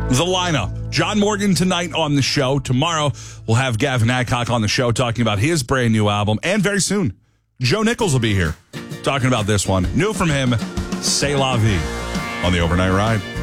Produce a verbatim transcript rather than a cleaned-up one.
The lineup. John Morgan tonight on the show. Tomorrow, we'll have Gavin Adcock on the show talking about his brand new album. And very soon, Joe Nichols will be here talking about this one. New from him, C'est La Vie on the Overnight Ride.